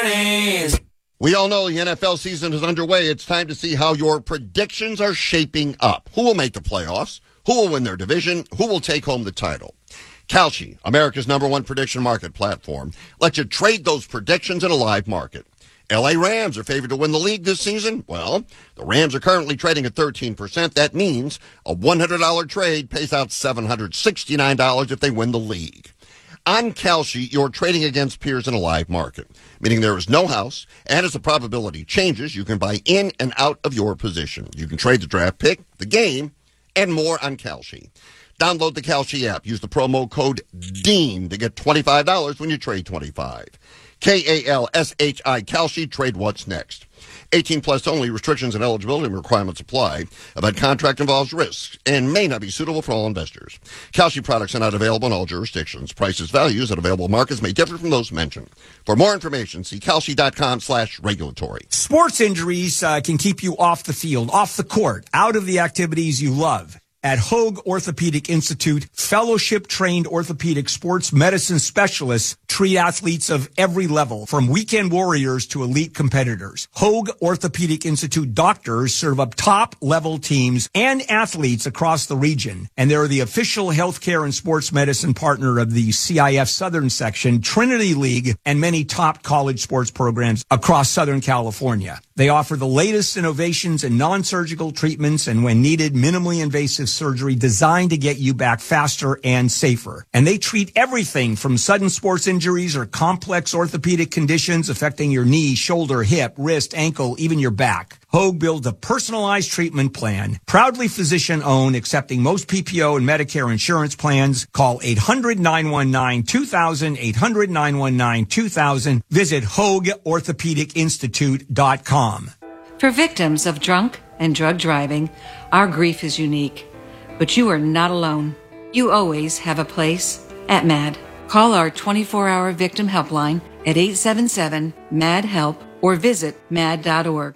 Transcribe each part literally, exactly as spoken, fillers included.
pennies. We all know the N F L season is underway. It's time to see how your predictions are shaping up. Who will make the playoffs? Who will win their division? Who will take home the title? Kalshi, America's number one prediction market platform, lets you trade those predictions in a live market. L A Rams are favored to win the league this season. Well, the Rams are currently trading at thirteen percent. That means a one hundred dollars trade pays out seven hundred sixty-nine dollars if they win the league. On Kalshi, you're trading against peers in a live market, meaning there is no house, and as the probability changes, you can buy in and out of your position. You can trade the draft pick, the game, and more on Kalshi. Download the Kalshi app. Use the promo code DEAN to get twenty-five dollars when you trade twenty-five dollars. K A L S H I, Kalshi, trade what's next. eighteen plus only. Restrictions and eligibility requirements apply. Event contract involves risks and may not be suitable for all investors. Kalshi products are not available in all jurisdictions. Prices, values, and available markets may differ from those mentioned. For more information, see Kalshi.com slash regulatory. Sports injuries uh, can keep you off the field, off the court, out of the activities you love. At Hoag Orthopedic Institute, fellowship-trained orthopedic sports medicine specialists treat athletes of every level, from weekend warriors to elite competitors. Hoag Orthopedic Institute doctors serve up top-level teams and athletes across the region, and they're the official healthcare and sports medicine partner of the C I F Southern Section, Trinity League, and many top college sports programs across Southern California. They offer the latest innovations in non-surgical treatments and, when needed, minimally invasive surgery designed to get you back faster and safer. And they treat everything from sudden sports injuries or complex orthopedic conditions affecting your knee, shoulder, hip, wrist, ankle, even your back. Hoag builds a personalized treatment plan, proudly physician-owned, accepting most P P O and Medicare insurance plans. Call eight hundred, nine one nine, two thousand, eight hundred, nine one nine, two thousand. Visit Hoag Orthopedic Institute dot com. For victims of drunk and drug driving, our grief is unique. But you are not alone. You always have a place at MAD. Call our twenty-four hour victim helpline at eight seven seven, M A D, HELP or visit mad dot org.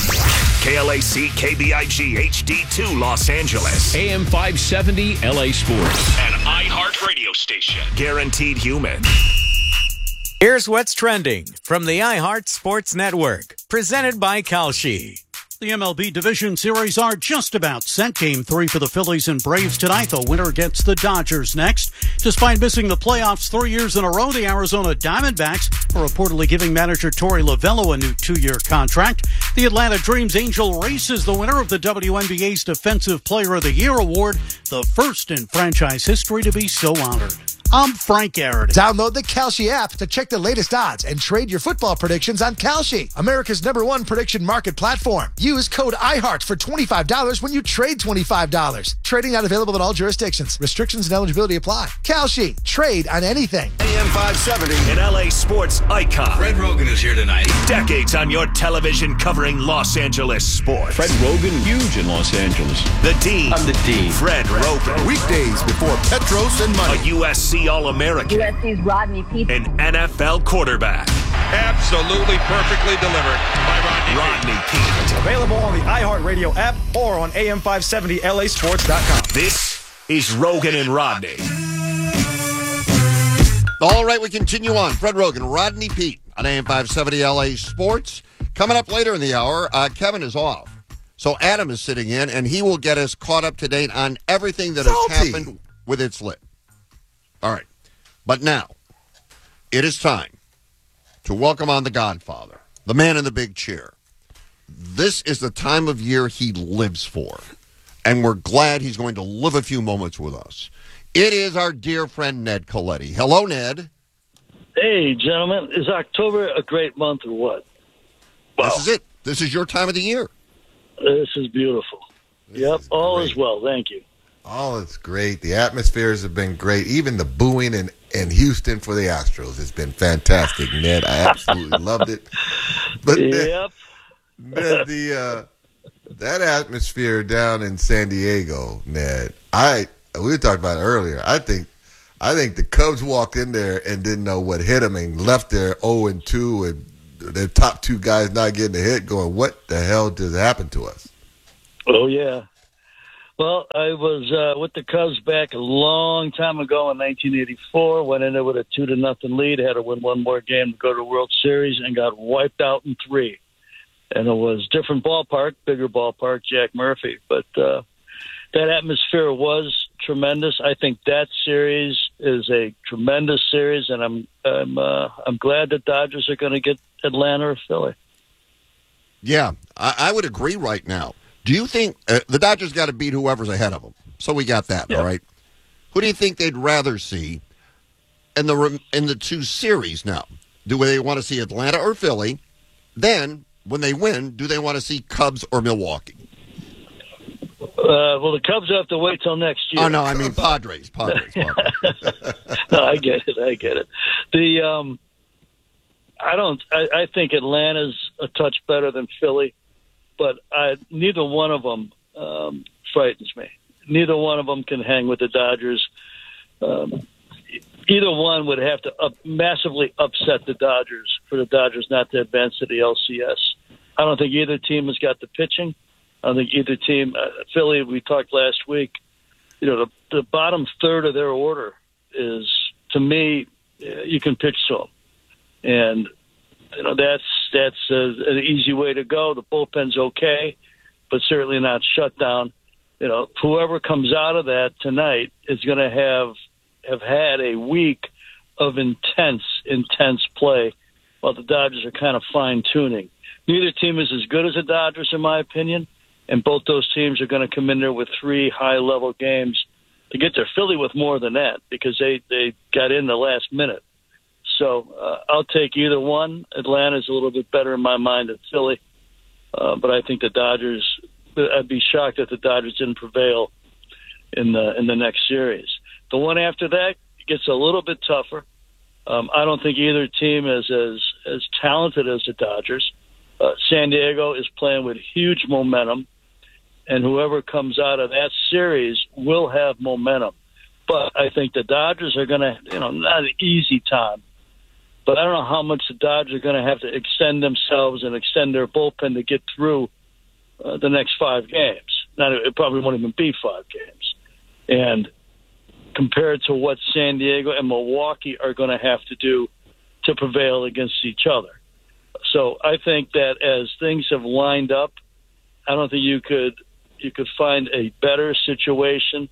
K L A C K B I G H D two Los Angeles. A M five seventy L A Sports. An iHeart radio station. Guaranteed human. Here's what's trending from the iHeart Sports Network. Presented by Kalshi. The M L B Division Series are just about set. Game three for the Phillies and Braves tonight. The winner gets the Dodgers next. Despite missing the playoffs three years in a row, the Arizona Diamondbacks are reportedly giving manager Torey Lovullo a new two-year contract. The Atlanta Dreams Angel Reese is the winner of the W N B A's Defensive Player of the Year award, the first in franchise history to be so honored. I'm Frank Garrity. Download the Kalshi app to check the latest odds and trade your football predictions on Kalshi, America's number one prediction market platform. Use code iHeart for twenty-five dollars when you trade twenty-five dollars. Trading not available in all jurisdictions. Restrictions and eligibility apply. Kalshi. Trade on anything. A M five seventy, an L A sports icon. Fred Rogan is here tonight. Decades on your television covering Los Angeles sports. Fred Rogan, huge in Los Angeles. The Dean. I'm the Dean. Fred Rogan. Weekdays before Petros and Money. A U S C All-American. U S C's Rodney Peete. An N F L quarterback. Absolutely perfectly delivered by Rodney, Rodney Peete. Available on the iHeartRadio app or on A M five seventy L A sports dot com. This is Rogan and Rodney. All right, we continue on. Fred Rogan, Rodney Peete on A M five seventy L A Sports. Coming up later in the hour, uh, Kevin is off. So Adam is sitting in, and he will get us caught up to date on everything that Salty. has happened with It's Lit. All right. But now, it is time to welcome on the Godfather, the man in the big chair. This is the time of year he lives for, and we're glad he's going to live a few moments with us. It is our dear friend Ned Colletti. Hello, Ned. Hey, gentlemen. Is October a great month or what? Wow. This is it. This is your time of the year. This is beautiful. This yep, is all great. is well. Thank you. Oh, it's great. The atmospheres have been great. Even the booing in, in Houston for the Astros has been fantastic, Ned. I absolutely loved it. But yep. Ned, Ned, the uh, that atmosphere down in San Diego, Ned. I we were talking about it earlier. I think I think the Cubs walked in there and didn't know what hit them and left there oh and two and their top two guys not getting a hit. Going, what the hell did happen to us? Oh yeah. Well, I was uh, with the Cubs back a long time ago in nineteen eighty-four. Went in there with a two to nothing lead. Had to win one more game to go to the World Series, and got wiped out in three. And it was different ballpark, bigger ballpark, Jack Murphy. But uh, that atmosphere was tremendous. I think that series is a tremendous series, and I'm I'm uh, I'm glad the Dodgers are going to get Atlanta or Philly. Yeah, I, I would agree right now. Do you think uh, the Dodgers got to beat whoever's ahead of them? So we got that, yeah. All right. Who do you think they'd rather see in the in the two series now? Do they want to see Atlanta or Philly? Then, when they win, do they want to see Cubs or Milwaukee? Uh, well, the Cubs have to wait till next year. Oh no, I mean Padres. Padres. Padres. No, I get it. I get it. The um, I don't. I, I think Atlanta's a touch better than Philly. But I, neither one of them um, frightens me. Neither one of them can hang with the Dodgers. Um, either one would have to up, massively upset the Dodgers for the Dodgers not to advance to the L C S. I don't think either team has got the pitching. I don't think either team. Uh, Philly, we talked last week. You know, the, the bottom third of their order is, to me, uh, you can pitch to them, and you know that's. That's a, an easy way to go. The bullpen's okay, but certainly not shut down. You know, whoever comes out of that tonight is going to have have had a week of intense, intense play, while the Dodgers are kind of fine tuning. Neither team is as good as the Dodgers, in my opinion, and both those teams are going to come in there with three high level games to get there. Philly with more than that because they they got in the last minute. So uh, I'll take either one. Atlanta's a little bit better in my mind than Philly, uh, but I think the Dodgers. I'd be shocked if the Dodgers didn't prevail in the in the next series. The one after that gets a little bit tougher. Um, I don't think either team is as as talented as the Dodgers. Uh, San Diego is playing with huge momentum, and whoever comes out of that series will have momentum. But I think the Dodgers are going to, you know, not an easy time. But I don't know how much the Dodgers are going to have to extend themselves and extend their bullpen to get through uh, the next five games. Now, it probably won't even be five games. And compared to what San Diego and Milwaukee are going to have to do to prevail against each other. So I think that as things have lined up, I don't think you could you could find a better situation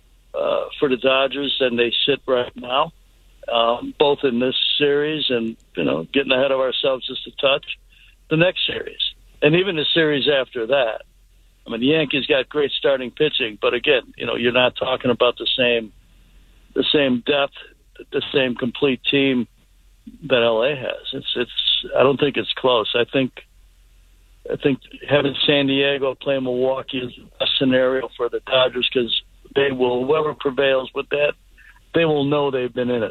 uh, for the Dodgers than they sit right now. Um, both in this series and, you know, getting ahead of ourselves just a touch, the next series. And even the series after that. I mean, the Yankees got great starting pitching, but again, you know, you're not talking about the same the same depth, the same complete team that L A has. It's it's I don't think it's close. I think I think having San Diego play Milwaukee is a scenario for the Dodgers because they will, whoever prevails with that, they will know they've been in it.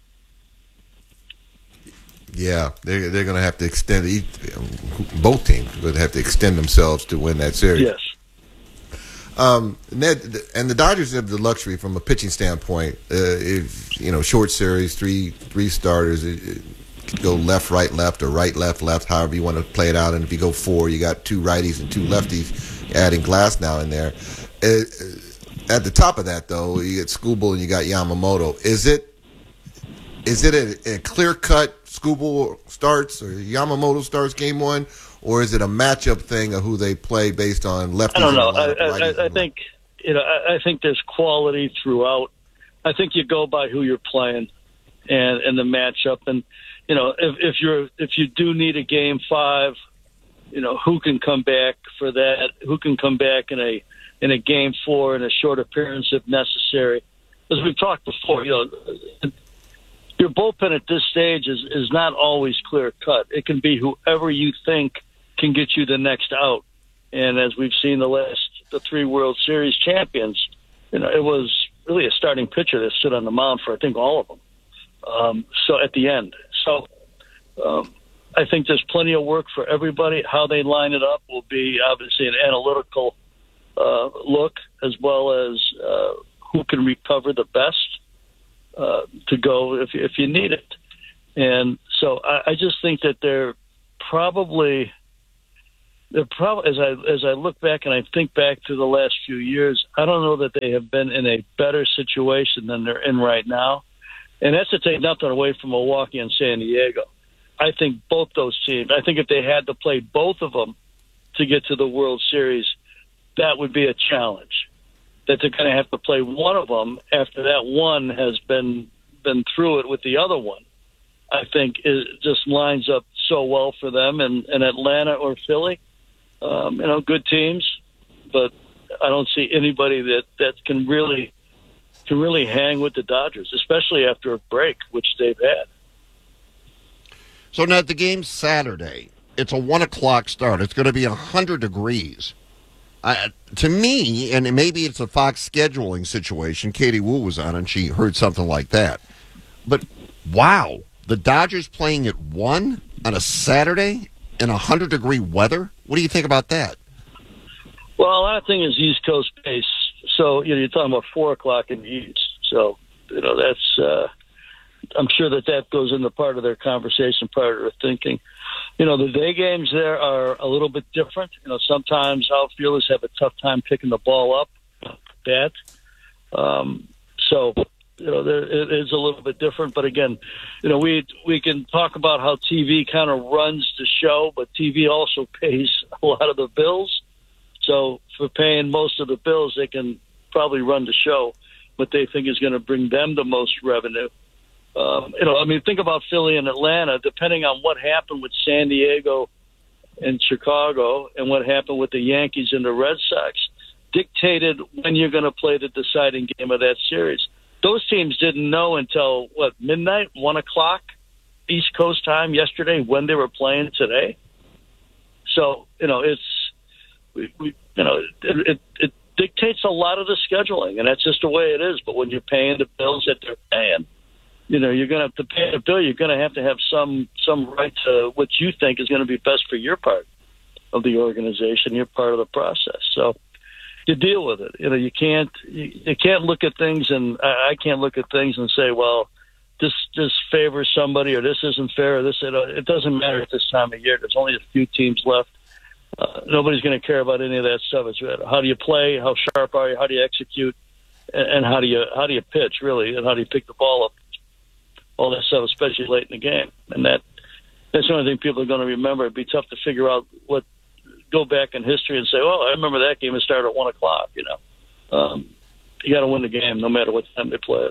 Yeah, they're, they're going to have to extend, both teams would have to extend themselves to win that series. Yes. Um, Ned, and the Dodgers have the luxury from a pitching standpoint. Uh, if, you know, short series, three three starters, it, it could go left, right, left, or right, left, left, however you want to play it out. And if you go four, you got two righties and two lefties, adding Glass now in there. Uh, at the top of that, though, you get Skubal and you got Yamamoto. Is it is it a, a clear-cut Skubal starts or Yamamoto starts game one, or is it a matchup thing of who they play based on lefties? I don't know. And I, I, I think you know. I, I think there's quality throughout. I think you go by who you're playing and and the matchup, and you know if if you're if you do need a game five, you know who can come back for that? Who can come back in a in a game four in a short appearance if necessary? As we've talked before, you know. Your bullpen at this stage is, is not always clear cut. It can be whoever you think can get you the next out. And as we've seen the last the three World Series champions, you know, it was really a starting pitcher that stood on the mound for I think all of them. Um, so at the end, so um, I think there's plenty of work for everybody. How they line it up will be obviously an analytical uh, look as well as uh, who can recover the best. Uh, to go if if you need it, and so I, I just think that they're probably they're probably as I as I look back and I think back to the last few years, I don't know that they have been in a better situation than they're in right now. And that's to take nothing away from Milwaukee and San Diego. I think both those teams, I think if they had to play both of them to get to the World Series, that would be a challenge. That they're going to have to play one of them after that one has been been through it with the other one. I think it just lines up so well for them. And, and Atlanta or Philly, um, you know, good teams, but I don't see anybody that, that can really can really hang with the Dodgers, especially after a break, which they've had. So now the game's Saturday. It's a one o'clock start. It's going to be one hundred degrees. Uh, to me, and maybe it's a Fox scheduling situation, Katie Wu was on and she heard something like that. But, wow, the Dodgers playing at one on a Saturday in one hundred degree weather? What do you think about that? Well, a lot of things is East Coast pace. So, you know, you're talking about four o'clock in the East. So, you know, that's, uh, I'm sure that that goes into part of their conversation, part of their thinking. You know, the day games there are a little bit different. You know, sometimes outfielders have a tough time picking the ball up, bat. Um, so, you know, there, it is a little bit different. But again, you know, we we can talk about how T V kind of runs the show, but T V also pays a lot of the bills. So for paying most of the bills, they can probably run the show, what they think is going to bring them the most revenue. Um, you know, I mean, think about Philly and Atlanta, depending on what happened with San Diego and Chicago and what happened with the Yankees and the Red Sox dictated when you're going to play the deciding game of that series. Those teams didn't know until, what, midnight, one o'clock East Coast time yesterday when they were playing today. So, you know, it's, we, we you know, it, it, it dictates a lot of the scheduling, and that's just the way it is. But when you're paying the bills that they're paying, you know, you're going to have to pay the bill. You're going to have to have some some right to what you think is going to be best for your part of the organization. You're part of the process, so you deal with it. You know, you can't you, you can't look at things, and I, I can't look at things and say, well, this this favors somebody, or this isn't fair, or this. You know, it doesn't matter at this time of year. There's only a few teams left. Uh, nobody's going to care about any of that stuff. It's how do you play, how sharp are you, how do you execute, and, and how do you how do you pitch really, and how do you pick the ball up. All that stuff, especially late in the game. And that that's the only thing people are going to remember. It'd be tough to figure out what, go back in history and say, well, I remember that game. It started at one o'clock, you know. Um, you got to win the game no matter what time they play it.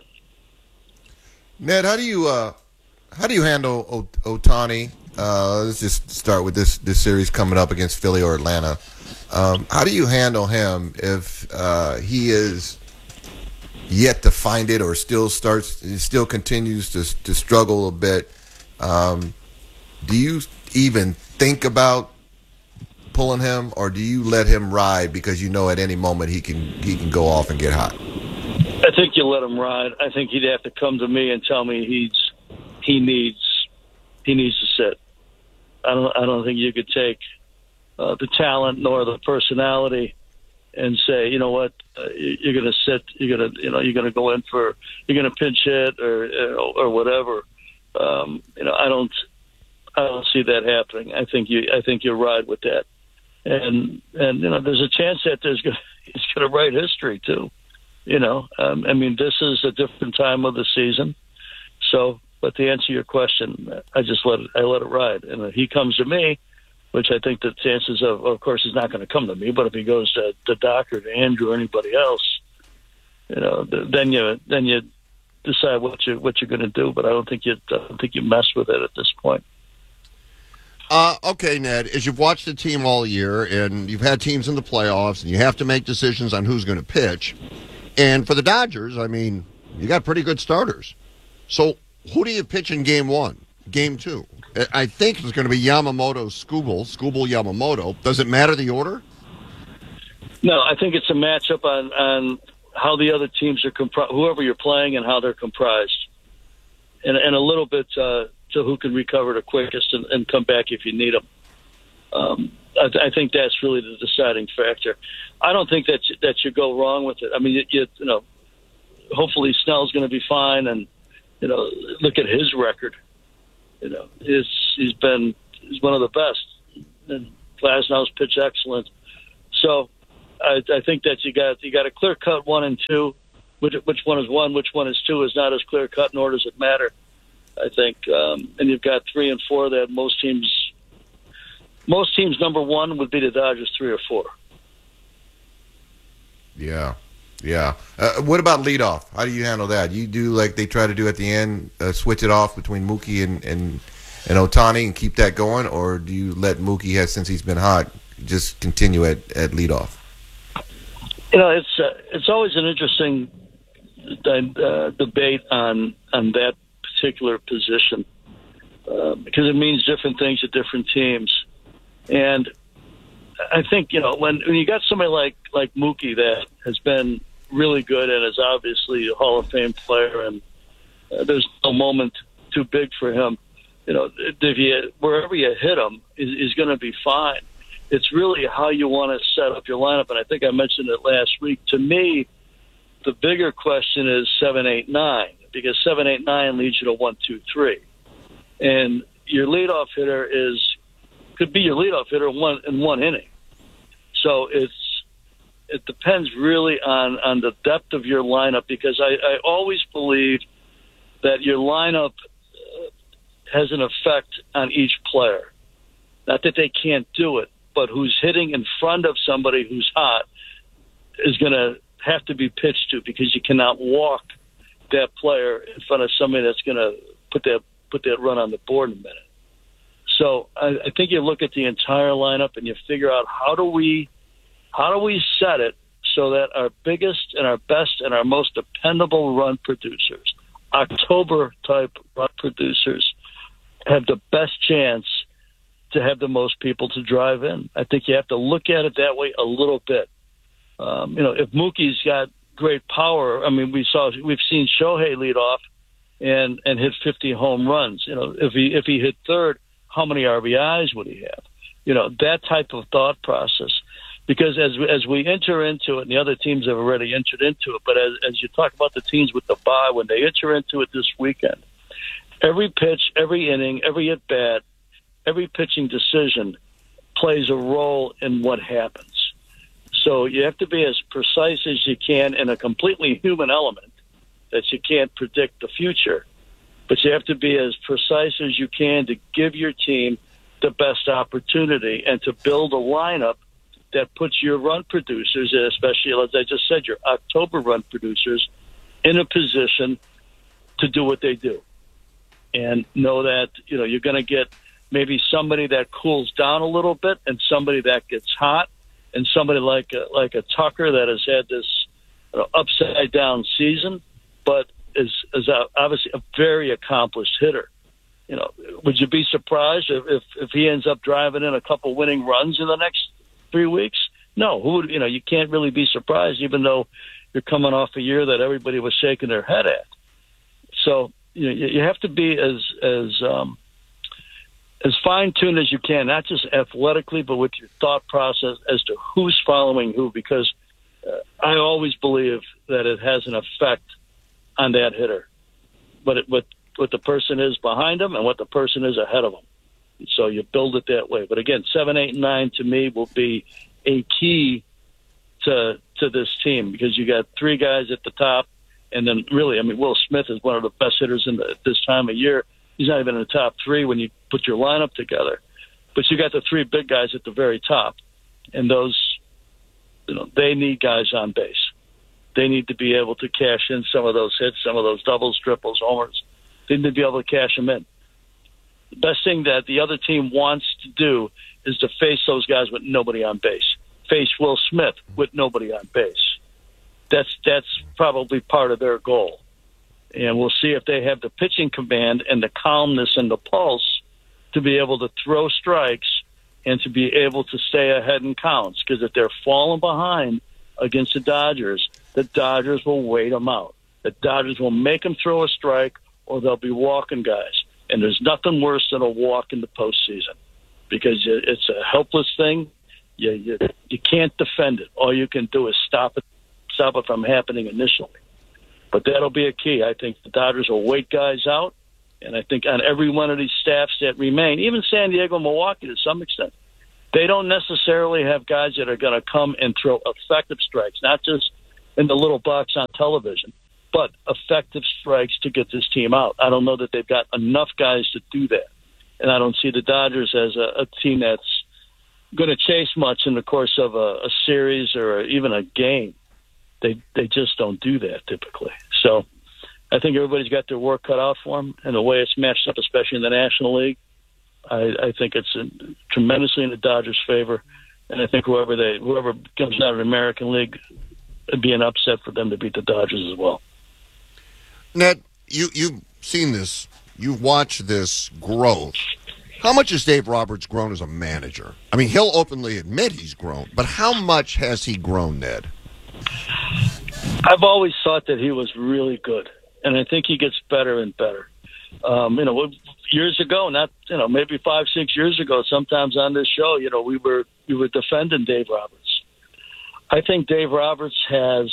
Ned, how do you uh, how do you handle o- Ohtani? Uh, let's just start with this, this series coming up against Philly or Atlanta. Um, how do you handle him if uh, he is yet to find it, or still starts, still continues to to struggle a bit? Um, do you even think about pulling him, or do you let him ride because you know at any moment he can he can go off and get hot? I think you let him ride. I think he'd have to come to me and tell me he's he needs he needs to sit. I don't I don't think you could take uh, the talent nor the personality and say, you know what, uh, you're going to sit, you're going to, you know, you're going to go in for, you're going to pinch hit or, you know, or whatever. Um, you know, I don't, I don't see that happening. I think you, I think you ride with that, and and you know, there's a chance that there's going, he's going to write history too. You know, um, I mean, this is a different time of the season. So, but to answer your question, I just let it, I let it ride, and if he comes to me, which I think the chances of, of course, he's not going to come to me, but if he goes to the Doc or to Andrew or anybody else, you know, then you then you decide what you what you're going to do. But I don't think you I don't think you mess with it at this point. Uh, okay, Ned, as you've watched the team all year, and you've had teams in the playoffs, and you have to make decisions on who's going to pitch. And for the Dodgers, I mean, you got pretty good starters. So who do you pitch in game one, game two? I think it's going to be Yamamoto, Skubal, Skubal, Yamamoto. Does it matter the order? No, I think it's a matchup on, on how the other teams are comprised, whoever you're playing and how they're comprised. And, and a little bit uh, to who can recover the quickest and, and come back if you need them. Um, I, th- I think that's really the deciding factor. I don't think that you, that you go wrong with it. I mean, you, you, you know, hopefully Snell's going to be fine, and you know, look at his record. You know, he's he's been he's one of the best, and Glasnow's pitched excellent. So I, I think that you got you got a clear cut one and two. Which, which one is one, which one is two is not as clear cut, nor does it matter. I think, um, and you've got three and four that most teams, most teams number one would be the Dodgers, three or four. Yeah, yeah. Uh, what about leadoff? How do you handle that? You do like they try to do at the end, uh, switch it off between Mookie and, and and Ohtani and keep that going, or do you let Mookie, has since he's been hot, just continue at, at leadoff? You know, it's uh, it's always an interesting uh, debate on on that particular position uh, because it means different things to different teams, and I think you know when when you got somebody like like Mookie that has been really good and is obviously a Hall of Fame player, and uh, there's no moment too big for him. You know, if you wherever you hit him is, is going to be fine. It's really how you want to set up your lineup, and I think I mentioned it last week. To me, the bigger question is seven, eight, nine, because seven, eight, nine leads you to one, two, three, and your leadoff hitter is could be your leadoff hitter in one in one inning. So it's it depends really on on the depth of your lineup, because I, I always believe that your lineup has an effect on each player. Not that they can't do it, but who's hitting in front of somebody who's hot is going to have to be pitched to, because you cannot walk that player in front of somebody that's going to put that put that run on the board in a minute. So I, I think you look at the entire lineup and you figure out how do we how do we set it so that our biggest and our best and our most dependable run producers, October type run producers, have the best chance to have the most people to drive in. I think you have to look at it that way a little bit. Um, you know, if Mookie's got great power, I mean, we saw we've seen Shohei lead off and and hit fifty home runs. You know, if he if he hit third, how many R B Is would he have? You know, that type of thought process. Because as as we enter into it, and the other teams have already entered into it, but as as you talk about the teams with the bye, when they enter into it this weekend, every pitch, every inning, every at bat, every pitching decision plays a role in what happens. So you have to be as precise as you can in a completely human element that you can't predict the future. But you have to be as precise as you can to give your team the best opportunity and to build a lineup that puts your run producers, especially, as I just said, your October run producers, in a position to do what they do. And know that, you know, you're going to get maybe somebody that cools down a little bit and somebody that gets hot, and somebody like a, like a Tucker that has had this you know, upside down season, but is is a, obviously a very accomplished hitter. You know, would you be surprised if, if if he ends up driving in a couple winning runs in the next three weeks? No, who would, you know, you can't really be surprised, even though you're coming off a year that everybody was shaking their head at. So you know, you have to be as as um, as fine-tuned as you can, not just athletically, but with your thought process as to who's following who, because uh, I always believe that it has an effect on that hitter, but it, what, what the person is behind them and what the person is ahead of them. So you build it that way. But again, seven, eight, and nine to me will be a key to to this team, because you got three guys at the top, and then really, I mean, Will Smith is one of the best hitters in the, this time of year. He's not even in the top three when you put your lineup together. But you got the three big guys at the very top, and those, you know, they need guys on base. They need to be able to cash in some of those hits, some of those doubles, triples, homers. They need to be able to cash them in. The best thing that the other team wants to do is to face those guys with nobody on base. Face Will Smith with nobody on base. That's that's probably part of their goal. And we'll see if they have the pitching command and the calmness and the pulse to be able to throw strikes and to be able to stay ahead in counts. Because if they're falling behind against the Dodgers, the Dodgers will wait them out. The Dodgers will make them throw a strike, or they'll be walking guys. And there's nothing worse than a walk in the postseason, because it's a helpless thing. You, you, you can't defend it. All you can do is stop it, stop it from happening initially. But that'll be a key. I think the Dodgers will wait guys out, and I think on every one of these staffs that remain, even San Diego and Milwaukee to some extent, They don't necessarily have guys that are going to come and throw effective strikes, not just in the little box on television, but effective strikes to get this team out. I don't know that they've got enough guys to do that. And I don't see the Dodgers as a, a team that's going to chase much in the course of a, a series or even a game. They they just don't do that typically. So I think everybody's got their work cut out for them, and the way it's matched up, especially in the National League, I, I think it's in, tremendously in the Dodgers' favor. And I think whoever they whoever comes out of the American League, it'd be an upset for them to beat the Dodgers as well. Ned, you you've seen this. You've watched this growth. How much has Dave Roberts grown as a manager? I mean, he'll openly admit he's grown, but how much has he grown, Ned? I've always thought that he was really good, and I think he gets better and better. Um, you know, years ago, not you know, maybe five, six years ago, sometimes on this show, you know, we were we were defending Dave Roberts. I think Dave Roberts has.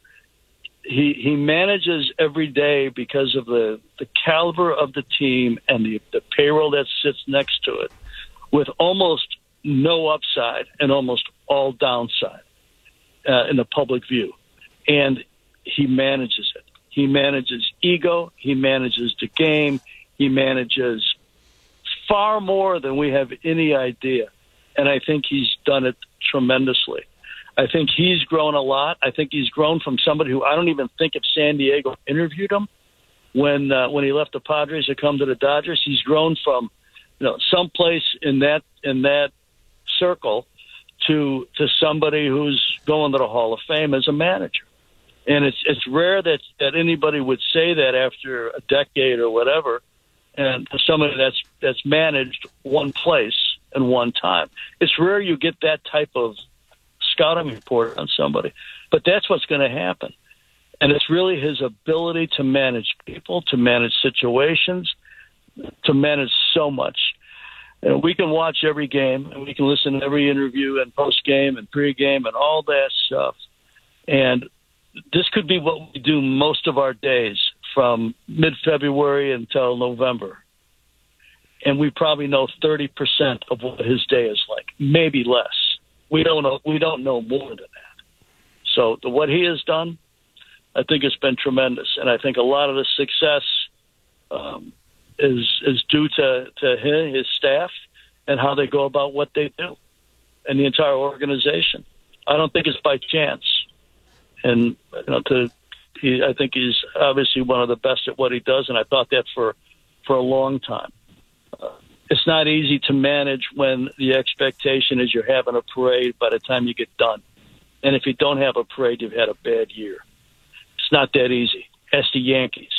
He he manages every day because of the, the caliber of the team and the, the payroll that sits next to it, with almost no upside and almost all downside uh, in the public view. And he manages it. He manages ego. He manages the game. He manages far more than we have any idea. And I think he's done it tremendously. I think he's grown a lot. I think he's grown from somebody who I don't even think if San Diego interviewed him when uh, when he left the Padres to come to the Dodgers. He's grown from, you know, someplace in that in that circle to to somebody who's going to the Hall of Fame as a manager. And it's it's rare that, that anybody would say that after a decade or whatever, and to somebody that's that's managed one place and one time. It's rare you get that type of scouting report on somebody, but that's what's going to happen. And it's really his ability to manage people, to manage situations, to manage so much. And we can watch every game, and we can listen to every interview and post-game and pre-game and all that stuff. And this could be what we do most of our days from mid-February until November. And we probably know thirty percent of what his day is like, maybe less. We don't know. We don't know more than that. So the, what he has done, I think it's been tremendous, and I think a lot of the success um, is is due to to his, his staff and how they go about what they do, and the entire organization. I don't think it's by chance, and you know, to he, I think he's obviously one of the best at what he does, and I thought that for for a long time. Uh, It's not easy to manage when the expectation is you're having a parade by the time you get done. And if you don't have a parade, you've had a bad year. It's not that easy. Ask the Yankees.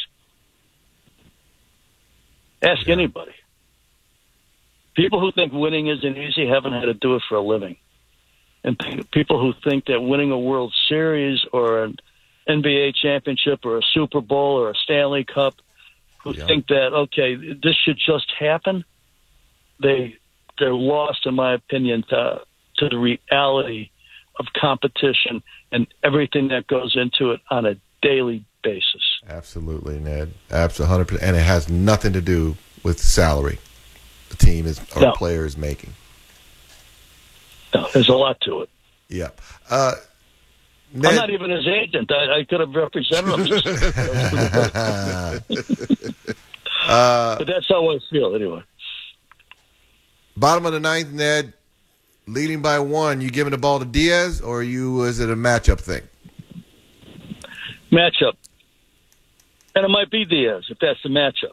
Ask yeah. anybody. People who think winning isn't easy haven't had to do it for a living. And people who think that winning a World Series or an N B A championship or a Super Bowl or a Stanley Cup, who yeah. think that, okay, this should just happen, They they're lost, in my opinion, to to the reality of competition and everything that goes into it on a daily basis. Absolutely, Ned. Absolutely, one hundred percent. And it has nothing to do with salary the team is or no. player is making. No, there's a lot to it. Yeah. Uh, Ned, I'm not even his agent. I, I could have represented him. uh, but that's how I feel, anyway. Bottom of the ninth, Ned, leading by one. You giving the ball to Diaz, or you is it a matchup thing? Matchup. And it might be Diaz, if that's the matchup.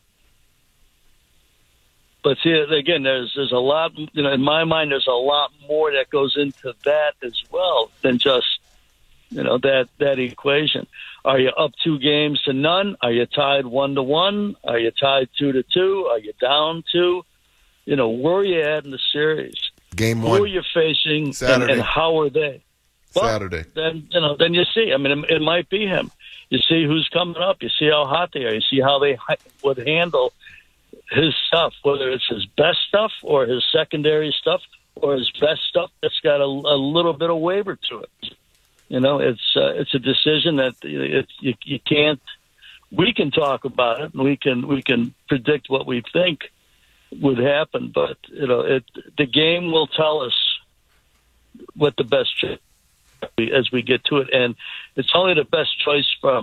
But see, again, there's there's a lot, you know, in my mind, there's a lot more that goes into that as well than just, you know, that, that equation. Are you up two games to none? Are you tied one to one? Are you tied two to two? Are you down two? You know, where are you at in the series? Game one. Who are you facing, and, and how are they? Well, Saturday. Then you know, then you see. I mean, it, it might be him. You see who's coming up. You see how hot they are. You see how they would handle his stuff, whether it's his best stuff or his secondary stuff or his best stuff that's got a, a little bit of waiver to it. You know, it's uh, it's a decision that it, you, you can't. We can talk about it, and we can we can predict what we think would happen, but you know, it, the game will tell us what the best choice as we get to it, and it's only the best choice from